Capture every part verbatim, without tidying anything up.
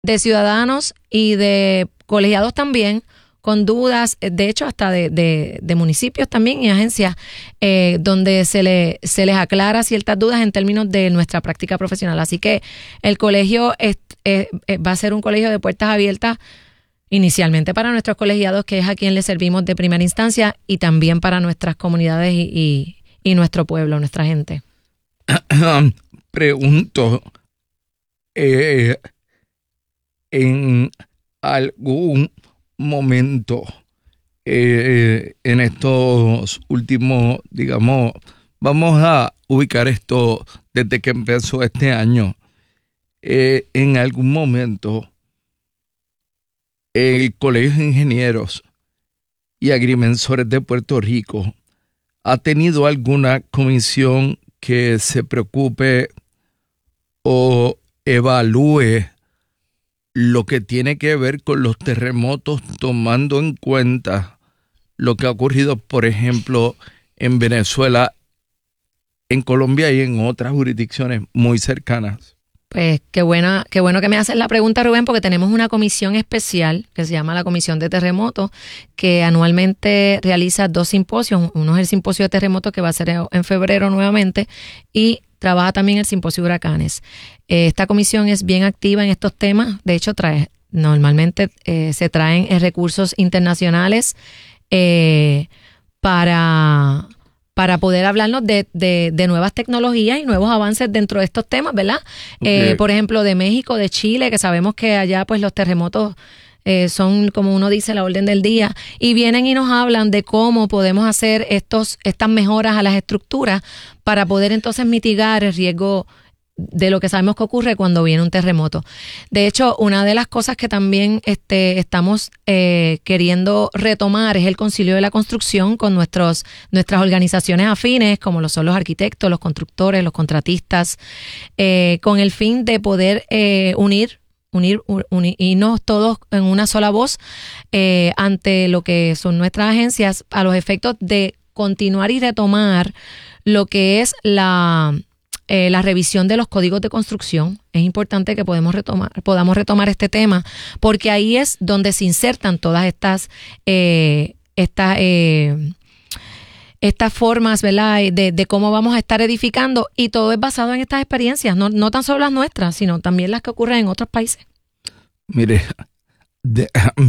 de ciudadanos y de colegiados también, con dudas, de hecho hasta de, de, de municipios también y agencias, eh, donde se, le, se les aclara ciertas dudas en términos de nuestra práctica profesional. Así que el colegio es, es, va a ser un colegio de puertas abiertas inicialmente para nuestros colegiados, que es a quien les servimos de primera instancia, y también para nuestras comunidades y, y, y nuestro pueblo, nuestra gente. Pregunto, eh, en algún momento eh, en estos últimos, digamos, vamos a ubicar esto desde que empezó este año, eh, en algún momento el Colegio de Ingenieros y Agrimensores de Puerto Rico ha tenido alguna comisión que se preocupe o evalúe lo que tiene que ver con los terremotos, tomando en cuenta lo que ha ocurrido, por ejemplo, en Venezuela, en Colombia y en otras jurisdicciones muy cercanas? Pues qué buena, qué bueno que me haces la pregunta, Rubén, porque tenemos una comisión especial que se llama la Comisión de Terremotos, que anualmente realiza dos simposios. Uno es el simposio de terremotos, que va a ser en febrero nuevamente, y trabaja también el simposio de huracanes. Eh, esta comisión es bien activa en estos temas. De hecho, trae normalmente eh, se traen eh, recursos internacionales eh, para... para poder hablarnos de, de, de nuevas tecnologías y nuevos avances dentro de estos temas, ¿verdad? Okay. Eh, por ejemplo, de México, de Chile, que sabemos que allá pues los terremotos eh, son, como uno dice, la orden del día, y vienen y nos hablan de cómo podemos hacer estos estas mejoras a las estructuras para poder entonces mitigar el riesgo de lo que sabemos que ocurre cuando viene un terremoto. De hecho, una de las cosas que también este, estamos eh, queriendo retomar es el concilio de la construcción con nuestros nuestras organizaciones afines, como lo son los arquitectos, los constructores, los contratistas, eh, con el fin de poder eh, unir unir unirnos todos en una sola voz eh, ante lo que son nuestras agencias, a los efectos de continuar y retomar lo que es la Eh, la revisión de los códigos de construcción. Es importante que podemos retomar, podamos retomar este tema, porque ahí es donde se insertan todas estas eh, estas eh, estas formas, ¿verdad?, de, de cómo vamos a estar edificando, y todo es basado en estas experiencias, no, no tan solo las nuestras, sino también las que ocurren en otros países. Mire, de,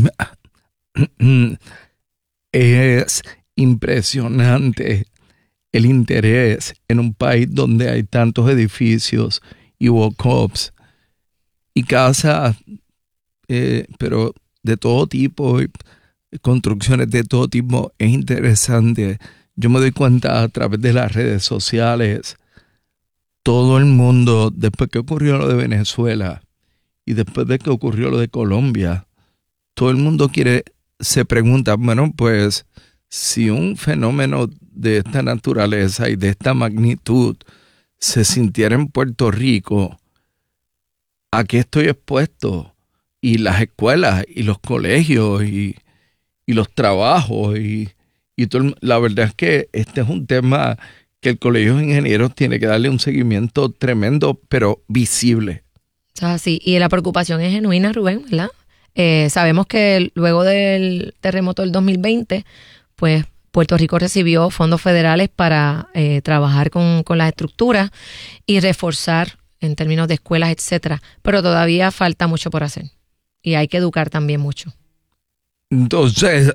es impresionante el interés en un país donde hay tantos edificios y walk-ups y casas, eh, pero de todo tipo, y construcciones de todo tipo. Es interesante. Yo me doy cuenta a través de las redes sociales, todo el mundo, después que ocurrió lo de Venezuela y después de que ocurrió lo de Colombia, todo el mundo quiere, se pregunta, bueno, pues si un fenómeno de esta naturaleza y de esta magnitud se sintiera en Puerto Rico, ¿a qué estoy expuesto? Y las escuelas y los colegios y, y los trabajos y, y todo, la verdad es que este es un tema que el Colegio de Ingenieros tiene que darle un seguimiento tremendo, pero visible. Ah, sí, y la preocupación es genuina, Rubén, ¿verdad? Eh, sabemos que luego del terremoto del dos mil veinte, pues Puerto Rico recibió fondos federales para eh, trabajar con, con las estructuras y reforzar en términos de escuelas, etcétera. Pero todavía falta mucho por hacer y hay que educar también mucho. Entonces,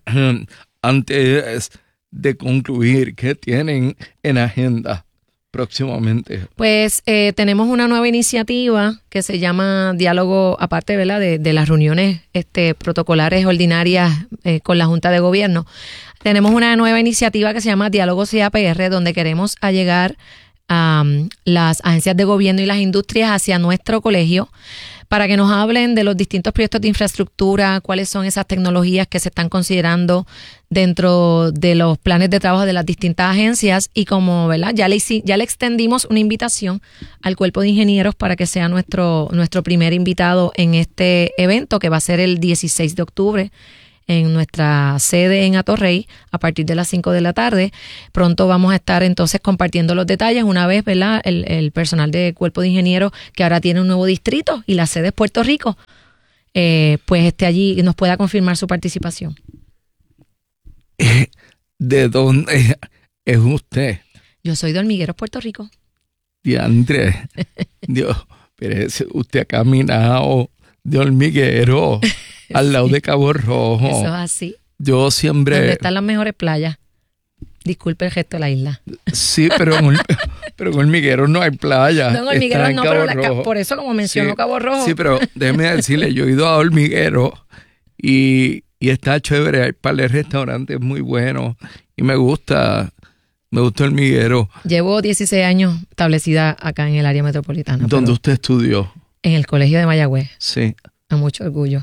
antes de concluir, ¿qué tienen en agenda próximamente? Pues eh, tenemos una nueva iniciativa que se llama Diálogo, aparte, ¿verdad?, de, de las reuniones este, protocolares ordinarias eh, con la Junta de Gobierno. Tenemos una nueva iniciativa que se llama Diálogo C A P R, donde queremos allegar a um, las agencias de gobierno y las industrias hacia nuestro colegio para que nos hablen de los distintos proyectos de infraestructura, cuáles son esas tecnologías que se están considerando dentro de los planes de trabajo de las distintas agencias, y como, ¿verdad?, ya le, ya le extendimos una invitación al Cuerpo de Ingenieros para que sea nuestro, nuestro primer invitado en este evento, que va a ser el dieciséis de octubre en nuestra sede en Atorrey a partir de las cinco de la tarde. Pronto vamos a estar entonces compartiendo los detalles una vez, ¿verdad? El, el personal de Cuerpo de Ingenieros, que ahora tiene un nuevo distrito y la sede es Puerto Rico, eh, pues esté allí y nos pueda confirmar su participación. ¿De dónde es usted? Yo soy de Hormigueros, Puerto Rico. Diantre, Dios, pero usted ha caminado de Hormiguero al lado de Cabo Rojo. Eso es así. Yo siempre... ¿Dónde están las mejores playas? Disculpe el gesto de la isla. Sí, pero en, pero en Hormiguero no hay playa. No, en Hormiguero no, pero la, por eso como mencionó sí, Cabo Rojo. Sí, pero déjeme decirle, yo he ido a Hormiguero y, y está chévere. Hay par de restaurantes muy buenos y me gusta, me gusta Hormiguero. Llevo dieciséis años establecida acá en el área metropolitana. ¿Dónde usted estudió? En el Colegio de Mayagüez. Sí. A mucho orgullo.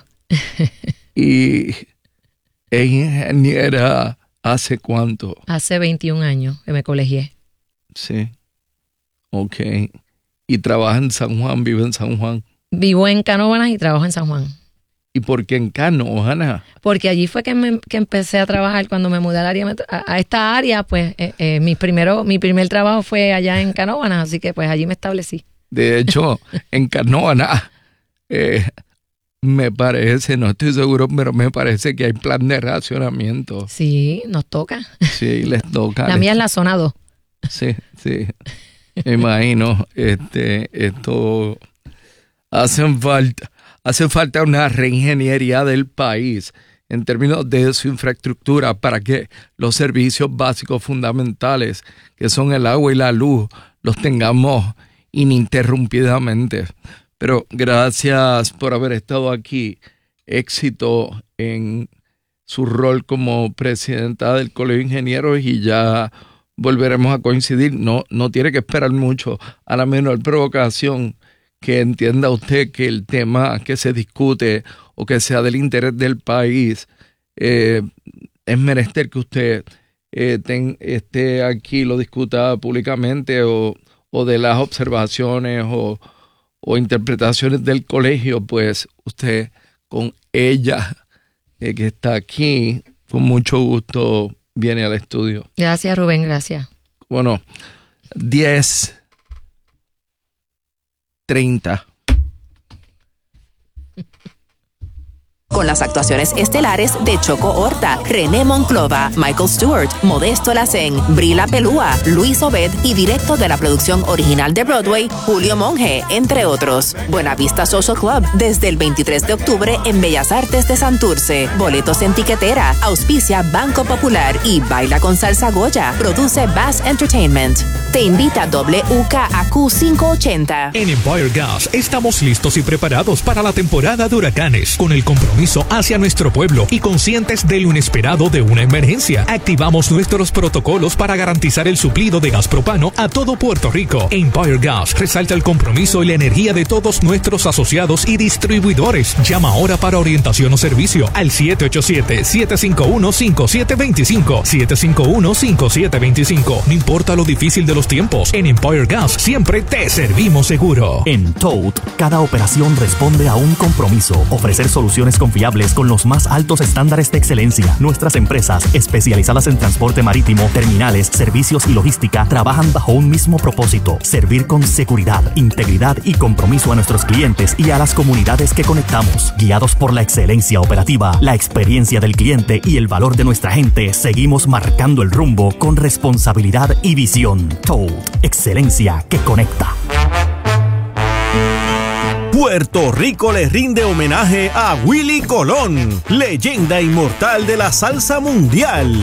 ¿Y es ingeniera hace cuánto? Hace veintiún años que me colegié. Sí. Ok. ¿Y trabaja en San Juan? ¿Vive en San Juan? Vivo en Canóvanas y trabajo en San Juan. ¿Y por qué en Canóvanas? Porque allí fue que, me, que empecé a trabajar cuando me mudé al área metro, a, a esta área, pues eh, eh, mi, primero, mi primer trabajo fue allá en Canóvanas, así que pues allí me establecí. De hecho, en Canóvanas, eh, me parece, no estoy seguro, pero me parece que hay plan de racionamiento. Sí, nos toca. Sí, les toca. La mía es la zona dos. Sí, sí. Me imagino, este, esto hacen falta, hace falta una reingeniería del país en términos de su infraestructura para que los servicios básicos fundamentales, que son el agua y la luz, los tengamos ininterrumpidamente. Pero gracias por haber estado aquí. Éxito en su rol como presidenta del Colegio de Ingenieros y ya volveremos a coincidir. No, no tiene que esperar mucho. A la menor provocación que entienda usted que el tema que se discute o que sea del interés del país, eh, es menester que usted eh, ten, esté aquí, lo discuta públicamente o, o de las observaciones o o interpretaciones del colegio, pues usted con ella, eh, que está aquí, con mucho gusto viene al estudio. Gracias, Rubén, gracias. Bueno, diez treinta. Con las actuaciones estelares de Choco Horta, René Monclova, Michael Stewart, Modesto Lacén, Brila Pelúa, Luis Obed y directo de la producción original de Broadway, Julio Monge, entre otros. Buenavista Social Club, desde el veintitrés de octubre en Bellas Artes de Santurce. Boletos en tiquetera, auspicia Banco Popular y Baila con Salsa Goya, produce Bass Entertainment. Te invita W K A Q quinientos ochenta. En Empire Gas estamos listos y preparados para la temporada de huracanes, con el compromiso hacia nuestro pueblo y conscientes de lo inesperado de una emergencia. Activamos nuestros protocolos para garantizar el suplido de gas propano a todo Puerto Rico. Empire Gas resalta el compromiso y la energía de todos nuestros asociados y distribuidores. Llama ahora para orientación o servicio al siete ocho siete, siete cinco uno, cinco siete dos cinco, siete cinco uno, cinco siete dos cinco. No importa lo difícil de los tiempos, en Empire Gas siempre te servimos seguro. En Toad, cada operación responde a un compromiso: ofrecer soluciones confiables con los más altos estándares de excelencia. Nuestras empresas, especializadas en transporte marítimo, terminales, servicios y logística, trabajan bajo un mismo propósito: servir con seguridad, integridad y compromiso a nuestros clientes y a las comunidades que conectamos. Guiados por la excelencia operativa, la experiencia del cliente y el valor de nuestra gente, seguimos marcando el rumbo con responsabilidad y visión. Toad, excelencia que conecta. Puerto Rico le rinde homenaje a Willie Colón, leyenda inmortal de la salsa mundial.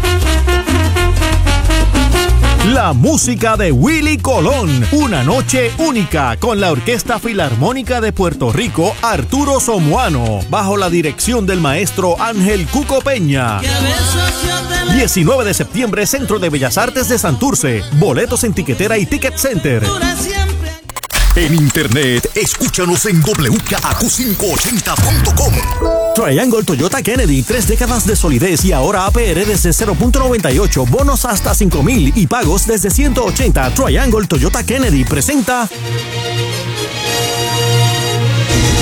La música de Willie Colón, una noche única con la Orquesta Filarmónica de Puerto Rico, Arturo Somoano, bajo la dirección del maestro Ángel Cuco Peña. diecinueve de septiembre, Centro de Bellas Artes de Santurce. Boletos en tiquetera y Ticket Center. En internet, escúchanos en W K A Q quinientos ochenta punto com. Triangle Toyota Kennedy, tres décadas de solidez y ahora A P R desde cero punto noventa y ocho, bonos hasta cinco mil y pagos desde ciento ochenta. Triangle Toyota Kennedy presenta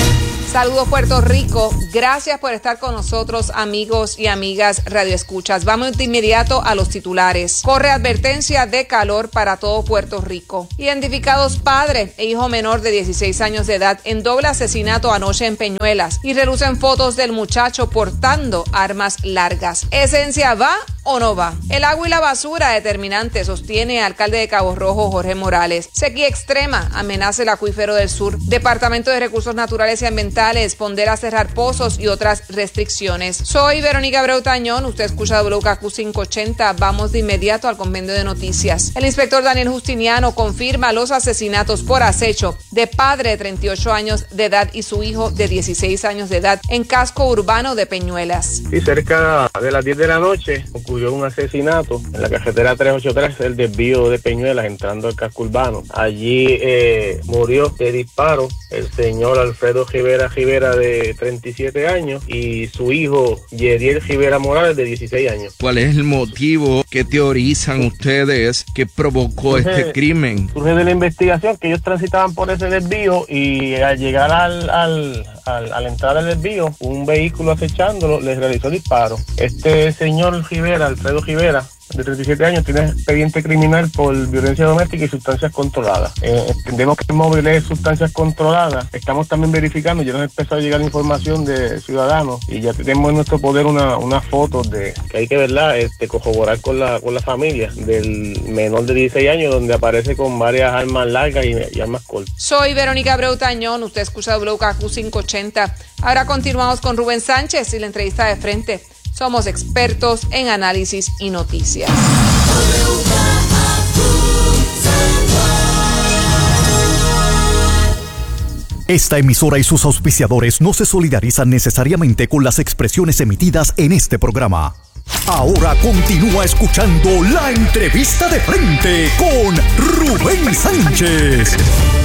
Saludos Puerto Rico, gracias por estar con nosotros amigos y amigas radioescuchas. Vamos de inmediato a los titulares. Corre advertencia de calor para todo Puerto Rico. Identificados padre e hijo menor de dieciséis años de edad en doble asesinato anoche en Peñuelas y relucen fotos del muchacho portando armas largas. ¿Esencia va o no va? El agua y la basura determinante, sostiene el alcalde de Cabo Rojo, Jorge Morales. Sequía extrema amenaza el acuífero del sur. Departamento de Recursos Naturales y Ambientales pondera cerrar pozos y otras restricciones. Soy Verónica Abreu Tañón, usted escucha W K Q quinientos ochenta. Vamos de inmediato al compendio de noticias. El inspector Daniel Justiniano confirma los asesinatos por acecho de padre de treinta y ocho años de edad y su hijo de dieciséis años de edad en casco urbano de Peñuelas. Sí, cerca de las diez de la noche ocurrió un asesinato en la carretera trescientos ochenta y tres, el desvío de Peñuelas entrando al casco urbano. Allí eh, murió de disparo el señor Alfredo Rivera Rivera de treinta y siete años y su hijo Yeriel Rivera Morales de dieciséis años. ¿Cuál es el motivo que teorizan ustedes que provocó surge, este crimen? Surge de la investigación que ellos transitaban por ese desvío y al llegar al, al, al, a la entrada del desvío, un vehículo acechándolo les realizó disparo. Este señor Rivera, Alfredo Rivera, de treinta y siete años, tiene expediente criminal por violencia doméstica y sustancias controladas. Eh, entendemos que el móvil es sustancias controladas. Estamos también verificando, ya nos empezó a llegar información de ciudadanos y ya tenemos en nuestro poder una, una foto de que hay que verla, este, corroborar con la, con la familia del menor de dieciséis años, donde aparece con varias armas largas y, y armas cortas. Soy Verónica Abreu Tañón, usted escucha W K Q quinientos ochenta. Ahora continuamos con Rubén Sánchez y la entrevista de frente. Somos expertos en análisis y noticias. Esta emisora y sus auspiciadores no se solidarizan necesariamente con las expresiones emitidas en este programa. Ahora continúa escuchando la entrevista de frente con Rubén Sánchez.